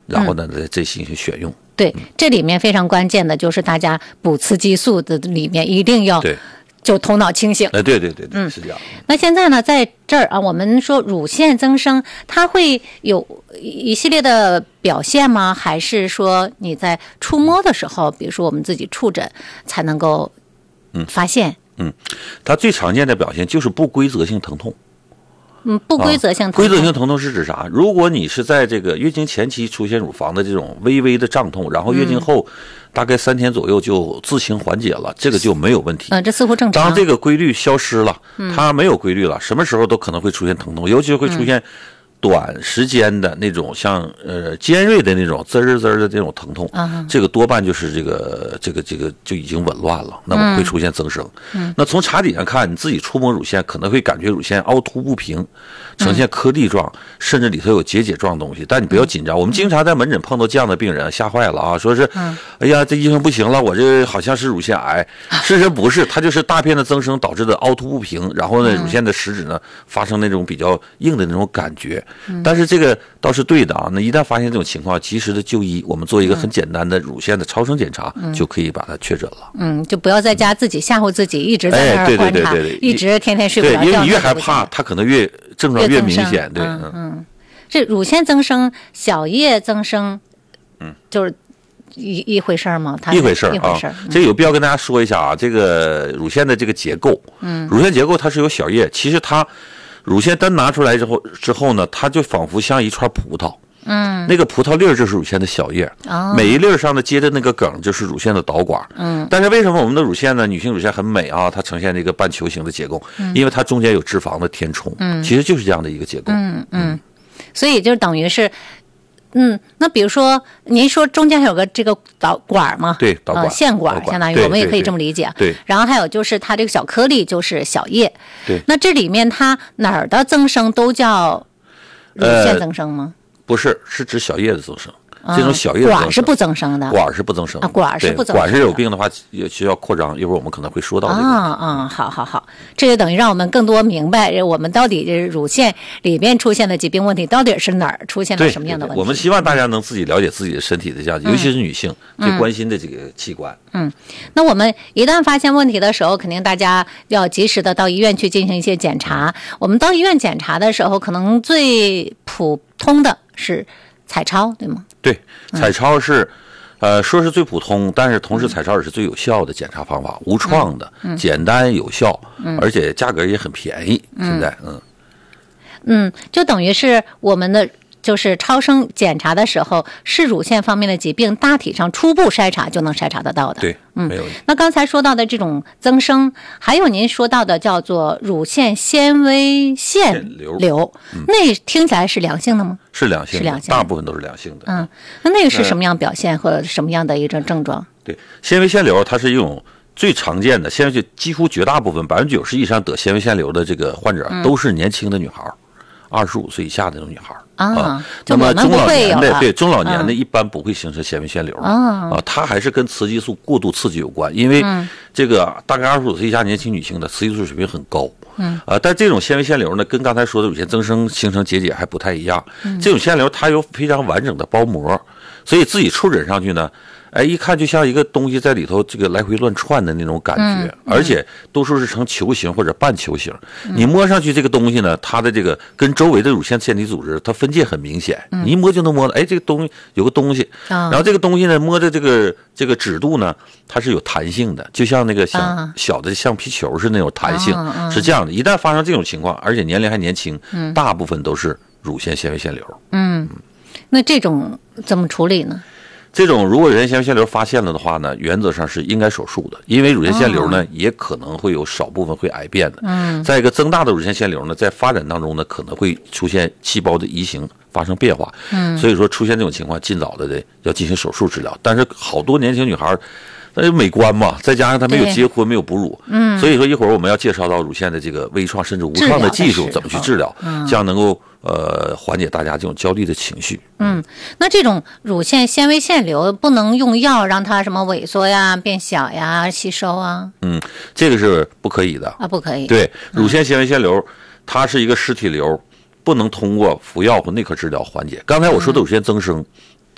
然后呢再进行选用。 对，这里面非常关键的就是大家补雌激素的里面一定要就头脑清醒。 对，是这样。 那现在呢，在这儿啊，我们说乳腺增生，它会有一系列的表现吗？还是说你在触摸的时候，比如说我们自己触诊才能够发现？ 它最常见的表现就是不规则性疼痛。 不规则性疼痛。 规则性疼痛是指啥？如果你是在这个月经前期出现乳房的这种微微的胀痛，然后月经后大概3天左右就自行缓解了，这个就没有问题。 这似乎正常。 当这个规律消失了，它没有规律了，什么时候都可能会出现疼痛，尤其会出现短时间的那种像尖锐的那种滋儿滋儿的这种疼痛，这个多半就是这个就已经紊乱了，那么会出现增生。那从查体上看，你自己触摸乳腺可能会感觉乳腺凹凸不平，呈现颗粒状，甚至里头有结节状的东西。但你不要紧张，我们经常在门诊碰到这样的病人，吓坏了啊，说是哎呀这医生不行了，我这好像是乳腺癌。事实不是，它就是大片的增生导致的凹凸不平，然后呢乳腺的实质呢发生那种比较硬的那种感觉。但是这个倒是对的啊，那一旦发现这种情况，及时的就医，我们做一个很简单的乳腺的超声检查，就可以把它确诊了。 就不要在家自己吓唬自己，一直在那儿观察，一直天天睡不着觉。 因为你越害怕，它可能症状越明显。对， 这乳腺增生、小叶增生，就是一回事吗？ 一回事啊。这有必要跟大家说一下啊，这个乳腺的这个结构，乳腺结构它是有小叶，其实它。乳腺单拿出来之后呢，它就仿佛像一串葡萄，那个葡萄粒就是乳腺的小叶，每一粒上的接的那个梗就是乳腺的导管，但是为什么我们的乳腺呢？女性乳腺很美啊，它呈现这个半球形的结构，因为它中间有脂肪的填充，其实就是这样的一个结构， 所以就等于是。那比如说，您说中间还有个这个导管吗？ 对，导管、 腺管，相当于我们也可以这么理解。 对。 然后还有就是它这个小颗粒就是小叶。 对。 那这里面它哪儿的增生都叫乳腺增生吗？ 不是，是指小叶的增生。这种小叶管是不增生的， 管是不增生， 管是不增生。 管是有病的话，也需要扩张。一会儿我们可能会说到这个。 好，这就等于让我们更多明白，我们到底乳腺里边出现的疾病问题，到底是哪儿出现了什么样的问题？ 我们希望大家能自己了解自己的身体的这样，尤其是女性最关心的这个器官。 那我们一旦发现问题的时候，肯定大家要及时的到医院去进行一些检查。我们到医院检查的时候，可能最普通的是彩超，对吗？ 对，彩超是，说是最普通，但是同时彩超也是最有效的检查方法，无创的，简单有效，而且价格也很便宜。现在， 就等于是我们的就是超声检查的时候，是乳腺方面的疾病，大体上初步筛查就能筛查得到的。 对，没有问题。 那刚才说到的这种增生，还有您说到的叫做乳腺纤维腺瘤，那听起来是良性的吗？ 是良性的，大部分都是良性的。 那个是什么样表现或者什么样的一种症状？ 对，纤维腺瘤它是一种最常见的，现在几乎绝大部分90%以上得纤维腺瘤的这个患者都是年轻的女孩，25岁以下的这种女孩。那么中老年的中老年的一般不会形成纤维腺瘤它还是跟雌激素过度刺激有关，因为这个大概25岁以下年轻女性的雌激素水平很高，但这种纤维腺瘤呢，跟刚才说的乳腺增生形成结节还不太一样，这种腺瘤它有非常完整的包膜，所以自己触诊上去呢，一看就像一个东西在里头这个来回乱窜的那种感觉，而且多数是呈球形或者半球形。你摸上去这个东西呢，它的这个跟周围的乳腺腺体组织它分界很明显，你一摸就能摸到，这个东西有个东西，然后这个东西呢摸的这个指度呢，它是有弹性的，就像那个像小的橡皮球是那种弹性，是这样的。一旦发生这种情况，而且年龄还年轻，大部分都是乳腺纤维腺瘤。 那这种怎么处理呢？ 这种如果乳腺纤维腺瘤发现了的话呢，原则上是应该手术的，因为乳腺腺瘤呢也可能会有少部分会癌变的。再一个，增大的乳腺腺瘤呢，在发展当中呢，可能会出现细胞的移形发生变化。所以说出现这种情况，尽早的要进行手术治疗。但是好多年轻女孩，美观嘛，再加上她没有结婚，没有哺乳，所以说一会儿我们要介绍到乳腺的这个微创甚至无创的技术怎么去治疗，这样能够缓解大家这种焦虑的情绪。 那这种乳腺纤维腺瘤不能用药让它什么萎缩呀、变小呀、吸收啊？ 这个是不可以的啊，不可以。 对，乳腺纤维腺瘤它是一个实体瘤，不能通过服药或内科治疗缓解。刚才我说的乳腺增生，